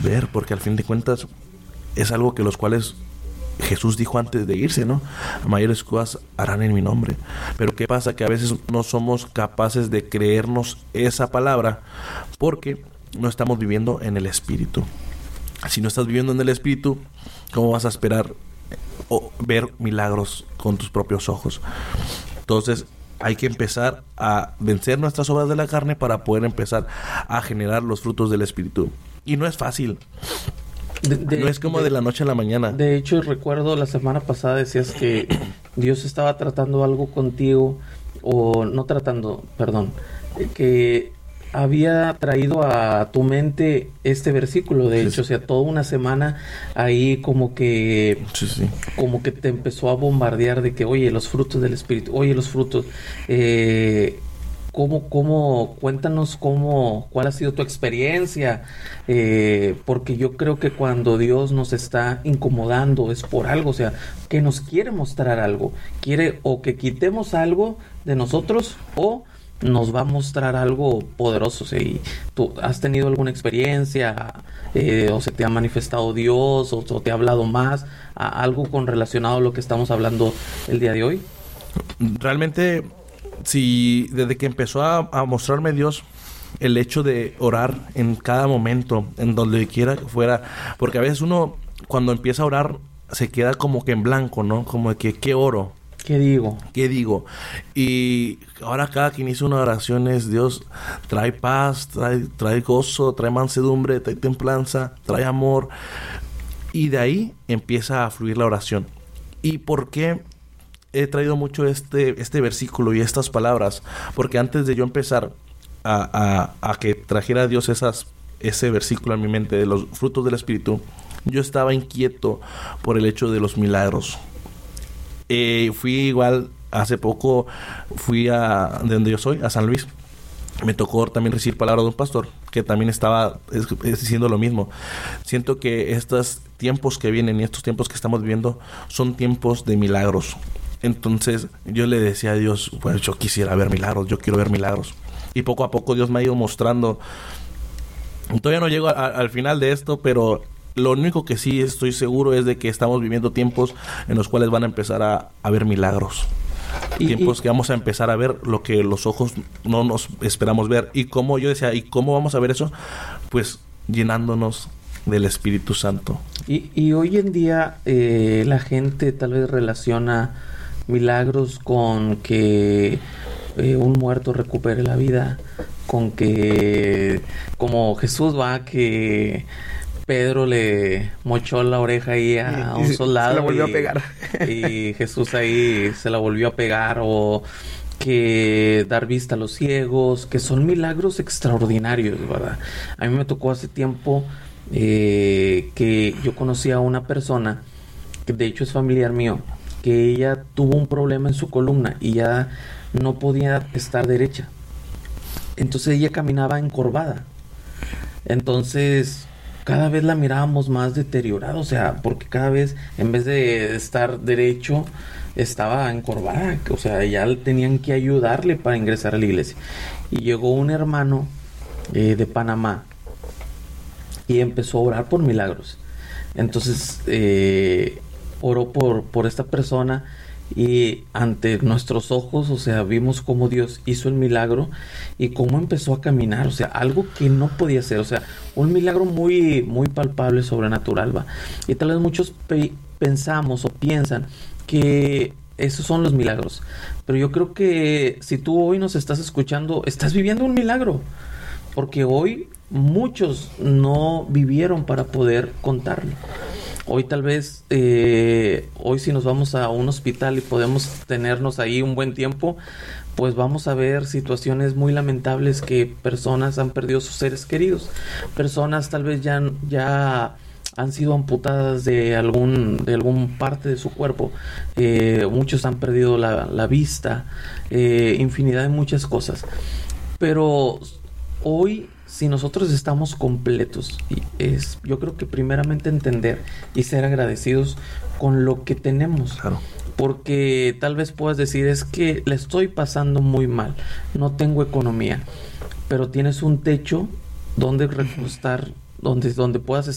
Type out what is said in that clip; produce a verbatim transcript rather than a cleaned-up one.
ver, porque al fin de cuentas es algo que los cuales Jesús dijo antes de irse, ¿no? Mayores cosas harán en mi nombre. Pero ¿qué pasa? Que a veces no somos capaces de creernos esa palabra porque no estamos viviendo en el Espíritu. Si no estás viviendo en el Espíritu, ¿cómo vas a esperar o ver milagros con tus propios ojos? Entonces hay que empezar a vencer nuestras obras de la carne para poder empezar a generar los frutos del Espíritu. Y no es fácil. De, de, no es como de, de la noche a la mañana. De hecho, recuerdo la semana pasada decías que Dios estaba tratando algo contigo, o no tratando, perdón, que había traído a tu mente este versículo, de sí, hecho, sí. O sea, toda una semana ahí como que sí, sí. como que te empezó a bombardear de que, oye, los frutos del Espíritu, oye, los frutos, eh, ¿cómo, cómo, cuéntanos cómo, cuál ha sido tu experiencia? Eh, porque yo creo que cuando Dios nos está incomodando es por algo, o sea, que nos quiere mostrar algo, quiere o que quitemos algo de nosotros o nos va a mostrar algo poderoso. ¿Sí? ¿Tú has tenido alguna experiencia eh, o se te ha manifestado Dios o, o te ha hablado más a algo con relacionado a lo que estamos hablando el día de hoy? Realmente, si desde que empezó a, a mostrarme Dios el hecho de orar en cada momento, en donde quiera que fuera, porque a veces uno cuando empieza a orar se queda como que en blanco, ¿no? Como de que, ¿qué oro? ¿Qué digo? ¿Qué digo? Y ahora cada que inicia una oración es Dios trae paz, trae, trae gozo, trae mansedumbre, trae templanza, trae amor. Y de ahí empieza a fluir la oración. ¿Y por qué he traído mucho este, este versículo y estas palabras? Porque antes de yo empezar a, a, a que trajera Dios esas, ese versículo en mi mente de los frutos del Espíritu, yo estaba inquieto por el hecho de los milagros. Eh, fui igual, hace poco fui a de donde yo soy, a San Luis. Me tocó también recibir palabras de un pastor que también estaba es, es diciendo lo mismo. Siento que estos tiempos que vienen y estos tiempos que estamos viviendo son tiempos de milagros. Entonces yo le decía a Dios, pues yo quisiera ver milagros, yo quiero ver milagros. Y poco a poco Dios me ha ido mostrando. Todavía no llego a, a, al final de esto, pero lo único que sí estoy seguro es de que estamos viviendo tiempos en los cuales van a empezar a, a ver milagros. Y, tiempos y, que vamos a empezar a ver lo que los ojos no nos esperamos ver. Y como yo decía, ¿y cómo vamos a ver eso? Pues llenándonos del Espíritu Santo. Y, y hoy en día eh, la gente tal vez relaciona milagros con que eh, un muerto recupere la vida, con que como Jesús va que Pedro le mochó la oreja ahí a, a un soldado. Se la volvió y, a pegar. Y Jesús ahí se la volvió a pegar. O que dar vista a los ciegos. Que son milagros extraordinarios, ¿verdad? A mí me tocó hace tiempo eh, que yo conocí a una persona, que de hecho es familiar mío, que ella tuvo un problema en su columna y ya no podía estar derecha. Entonces ella caminaba encorvada. Entonces cada vez la mirábamos más deteriorada, o sea, porque cada vez en vez de estar derecho estaba encorvada, o sea, ya tenían que ayudarle para ingresar a la iglesia. Y llegó un hermano eh, de Panamá y empezó a orar por milagros. Entonces eh, oró por, por esta persona y ante nuestros ojos, o sea, vimos cómo Dios hizo el milagro y cómo empezó a caminar, o sea, algo que no podía ser, o sea, un milagro muy, muy palpable, sobrenatural, va. Y tal vez muchos pe- pensamos o piensan que esos son los milagros, pero yo creo que si tú hoy nos estás escuchando, estás viviendo un milagro, porque hoy muchos no vivieron para poder contarlo. Hoy tal vez, eh, hoy si nos vamos a un hospital y podemos tenernos ahí un buen tiempo, pues vamos a ver situaciones muy lamentables que personas han perdido sus seres queridos. Personas tal vez ya, ya han sido amputadas de algún, de algún parte de su cuerpo. Eh, muchos han perdido la, la vista, eh, infinidad de muchas cosas. Pero hoy, si nosotros estamos completos, es, yo creo que primeramente entender y ser agradecidos con lo que tenemos. Claro. Porque tal vez puedas decir, es que le estoy pasando muy mal, no tengo economía, pero tienes un techo donde recostar, donde, donde puedas estar